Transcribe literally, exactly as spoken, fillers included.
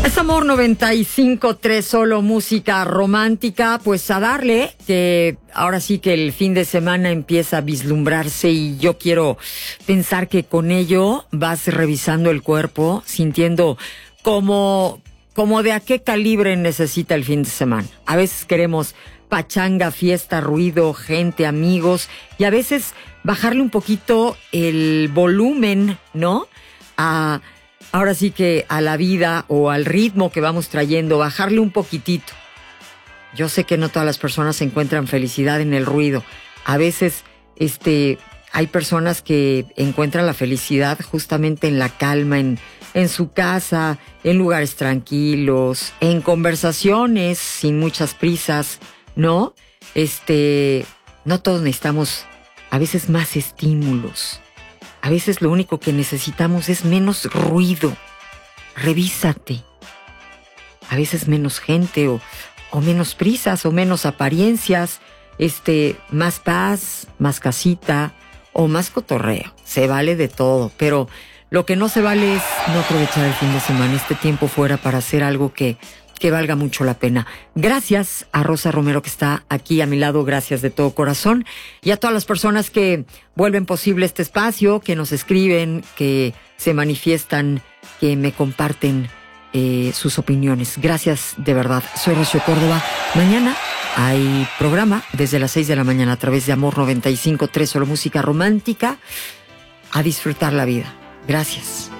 Es Amor noventa y cinco punto tres, solo música romántica. Pues a darle, que ahora sí que el fin de semana empieza a vislumbrarse y yo quiero pensar que con ello vas revisando el cuerpo, sintiendo como, como de a qué calibre necesita el fin de semana. A veces queremos pachanga, fiesta, ruido, gente, amigos, y a veces bajarle un poquito el volumen, ¿no? A... Ahora sí que a la vida o al ritmo que vamos trayendo, bajarle un poquitito. Yo sé que no todas las personas encuentran felicidad en el ruido. A veces este, hay personas que encuentran la felicidad justamente en la calma, en, en su casa, en lugares tranquilos, en conversaciones sin muchas prisas, ¿no? Este, no todos necesitamos a veces más estímulos. A veces lo único que necesitamos es menos ruido. Revísate. A veces menos gente o, o menos prisas o menos apariencias. Este, más paz, más casita o más cotorreo. Se vale de todo, pero lo que no se vale es no aprovechar el fin de semana, este tiempo fuera para hacer algo que, que valga mucho la pena. Gracias a Rosa Romero que está aquí a mi lado, gracias de todo corazón. Y a todas las personas que vuelven posible este espacio, que nos escriben, que se manifiestan, que me comparten eh, sus opiniones. Gracias de verdad. Soy Rocío Córdoba. Mañana hay programa desde las seis de la mañana a través de Amor noventa y cinco punto tres, solo música romántica. A disfrutar la vida. Gracias.